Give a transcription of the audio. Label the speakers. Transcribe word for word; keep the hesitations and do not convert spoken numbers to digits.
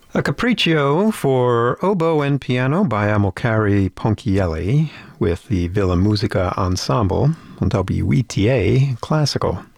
Speaker 1: A Capriccio for oboe and piano by Amilcare Ponchielli with the Villa Musica Ensemble on W E T A Classical.